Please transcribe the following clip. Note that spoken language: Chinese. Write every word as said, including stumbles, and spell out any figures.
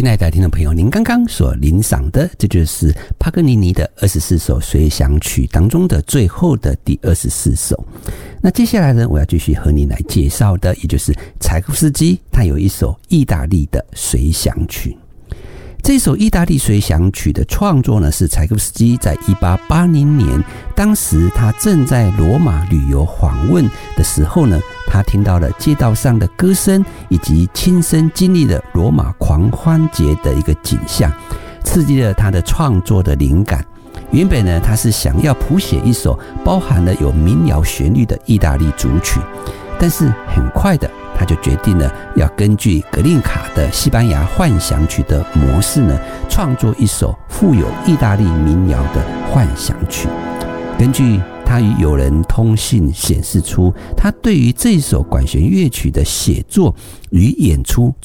亲爱的听众朋友，您刚刚所聆赏的，这就是帕格尼尼的二十四首随想曲当中的最后的第二十四首。那接下来呢，我要继续和你来介绍的，也就是柴可夫斯基，他有一首意大利的随想曲。这首意大利随想曲的创作呢，是柴可夫斯基在一八八零年，当时他正在罗马旅游访问的时候呢，他听到了街道上的歌声，以及亲身经历了罗马狂欢节的一个景象，刺激了他的创作的灵感。原本呢，他是想要谱写一首包含了有民谣旋律的意大利组曲，但是很快的他就决定了要根据格林卡的西班牙幻想曲的模式呢，创作一首富有意大利民谣的幻想曲。根据他与友人通信显示出，他对于这首管弦乐曲的写作与演出